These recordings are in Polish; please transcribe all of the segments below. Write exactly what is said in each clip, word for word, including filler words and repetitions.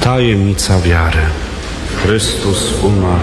Tajemnica wiary. Chrystus umarł.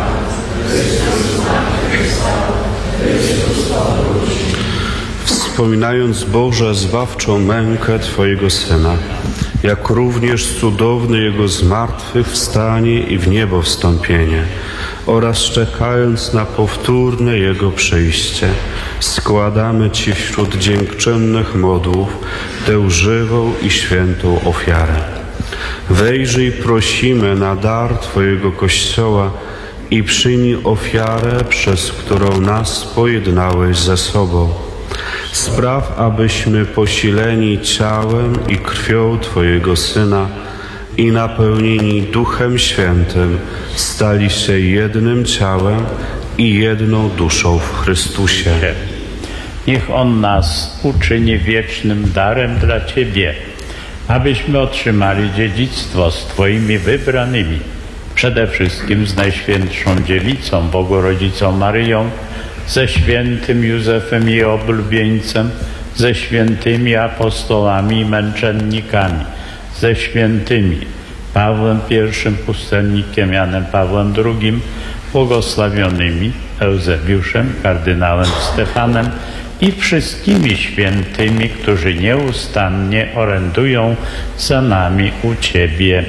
Wspominając Boże zbawczą mękę Twojego Syna, jak również cudowne Jego zmartwychwstanie i w niebo wstąpienie oraz czekając na powtórne Jego przyjście, składamy Ci wśród dziękczynnych modłów tę żywą i świętą ofiarę. Wejrzyj, prosimy, na dar Twojego Kościoła i przyjmij ofiarę, przez którą nas pojednałeś ze sobą. Spraw, abyśmy posileni ciałem i krwią Twojego Syna i napełnieni Duchem Świętym stali się jednym ciałem i jedną duszą w Chrystusie. Niech On nas uczyni wiecznym darem dla Ciebie, abyśmy otrzymali dziedzictwo z Twoimi wybranymi, przede wszystkim z Najświętszą Dziewicą, Bogorodzicą Maryją, ze świętym Józefem i oblubieńcem, ze świętymi apostołami i męczennikami, ze świętymi Pawłem I pustelnikiem, Janem Pawłem drugim, błogosławionymi Eusebiuszem, kardynałem Stefanem i wszystkimi świętymi, którzy nieustannie orędują za nami u Ciebie.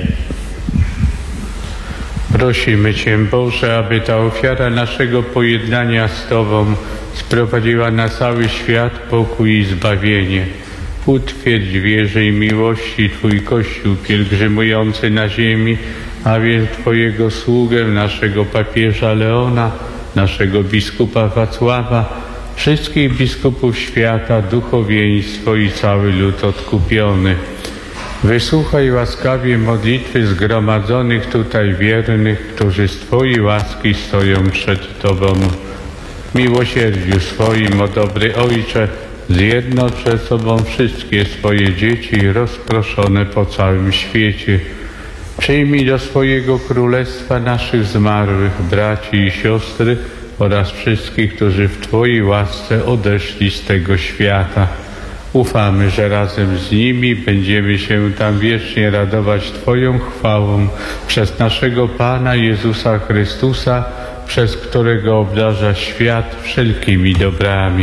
Prosimy Cię, Boże, aby ta ofiara naszego pojednania z Tobą sprowadziła na cały świat pokój i zbawienie. Utwierdź w wierze i miłości Twój Kościół pielgrzymujący na ziemi, a więc Twojego sługę, naszego papieża Leona, naszego biskupa Wacława, wszystkich biskupów świata, duchowieństwo i cały lud odkupiony. Wysłuchaj łaskawie modlitwy zgromadzonych tutaj wiernych, którzy z Twojej łaski stoją przed Tobą. W miłosierdziu swoim, o dobry Ojcze, zjednocz ze sobą wszystkie swoje dzieci rozproszone po całym świecie. Przyjmij do swojego królestwa naszych zmarłych braci i siostry oraz wszystkich, którzy w Twojej łasce odeszli z tego świata. Ufamy, że razem z nimi będziemy się tam wiecznie radować Twoją chwałą przez naszego Pana Jezusa Chrystusa, przez którego obdarza świat wszelkimi dobrami.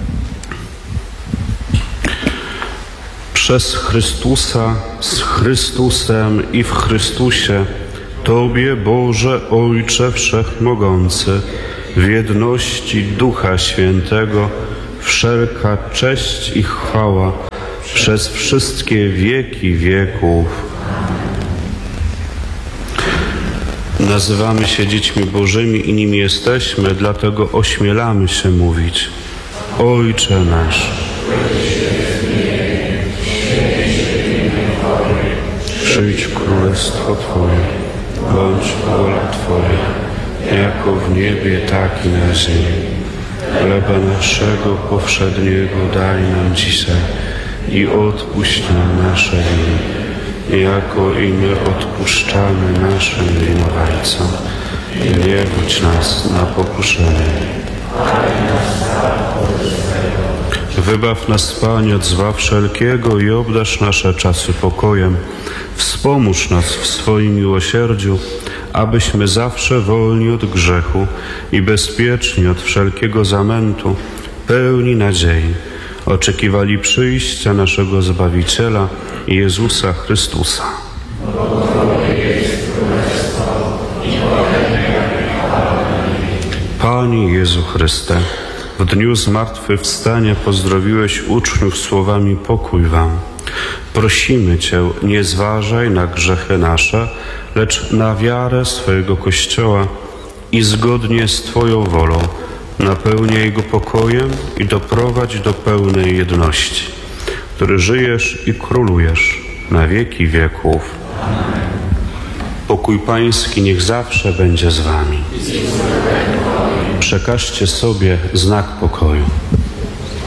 Przez Chrystusa, z Chrystusem i w Chrystusie, Tobie, Boże Ojcze Wszechmogący, w jedności Ducha Świętego, wszelka cześć i chwała przez wszystkie wieki wieków. Nazywamy się dziećmi Bożymi i nimi jesteśmy, dlatego ośmielamy się mówić: Ojcze nasz, przyjdź królestwo Twoje, bądź wola Twoja, jako w niebie, tak i na ziemi. Chleba naszego powszedniego daj nam dzisiaj i odpuść nam nasze winy, jako i my odpuszczamy naszym winowajcom. I nie wódź nas na pokuszenie. Wybaw nas, Panie, od zła wszelkiego i obdarz nasze czasy pokojem. Wspomóż nas w swoim miłosierdziu, abyśmy zawsze wolni od grzechu i bezpieczni od wszelkiego zamętu, pełni nadziei, oczekiwali przyjścia naszego Zbawiciela, Jezusa Chrystusa. Panie Jezu Chryste, w dniu zmartwychwstania pozdrowiłeś uczniów słowami: pokój wam. Prosimy Cię, nie zważaj na grzechy nasze, lecz na wiarę swojego Kościoła i zgodnie z Twoją wolą napełniaj go pokojem i doprowadź do pełnej jedności, który żyjesz i królujesz na wieki wieków. Pokój Pański niech zawsze będzie z Wami. Przekażcie sobie znak pokoju.